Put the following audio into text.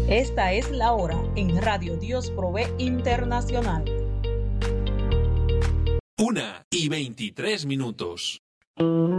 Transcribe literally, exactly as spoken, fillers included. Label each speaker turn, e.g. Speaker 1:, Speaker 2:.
Speaker 1: Esta es la hora en Radio Dios Provee Internacional.
Speaker 2: Una y veintitrés minutos.